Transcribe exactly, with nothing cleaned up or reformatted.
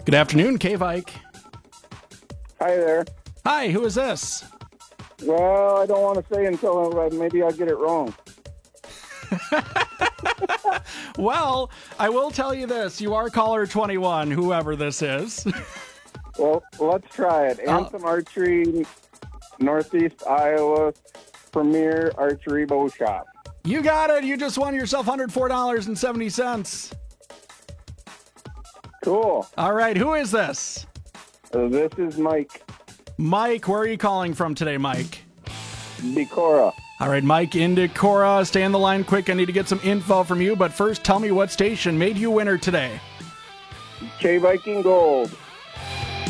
Good afternoon, K-Vike. Hi there. Hi, who is this? Well, I don't want to say until uh, maybe I get it wrong. Well, I will tell you this. You are caller twenty-one, whoever this is. Well, let's try it. Anthem uh, Archery, Northeast Iowa, Premier Archery Bow Shop. You got it. You just won yourself one hundred four dollars and seventy cents. Cool. All right, who is this? Uh, this is Mike. Mike, where are you calling from today, Mike? Decorah. All right, Mike in Decorah. Stay on the line quick. I need to get some info from you, but first tell me what station made you winner today. K-Viking Gold.